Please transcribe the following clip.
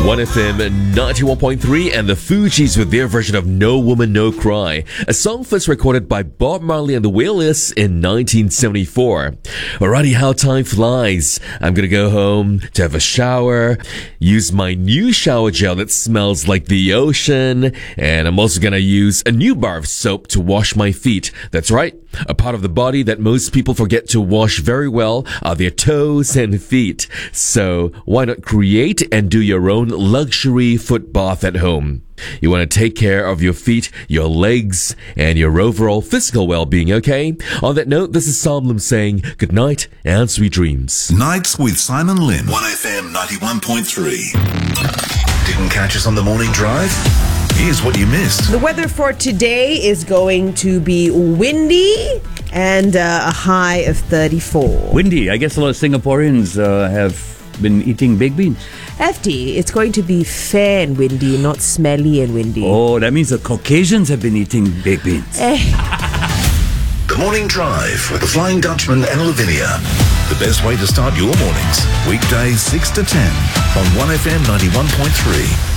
1FM 91.3 and the Fugees with their version of No Woman No Cry, a song first recorded by Bob Marley and the Wailers in 1974. Alrighty, how time flies. I'm gonna go home to have a shower, use my new shower gel that smells like the ocean, and I'm also gonna use a new bar of soap to wash my feet. That's right, a part of the body that most people forget to wash very well are their toes and feet. So why not create and do your own luxury foot bath at home? You want to take care of your feet, your legs, and your overall physical well-being, okay? On that note, this is Sam Lim saying good night and sweet dreams. Nights with Simon Lim. 1FM 91.3. Didn't catch us on the morning drive? Here's what you missed. The weather for today is going to be windy and a high of 34. Windy. I guess a lot of Singaporeans have been eating baked beans. FD, it's going to be fair and windy, not smelly and windy. Oh, that means the Caucasians have been eating baked beans. The Morning Drive with the Flying Dutchman and Lavinia. The best way to start your mornings. Weekdays 6 to 10 on 1FM 91.3.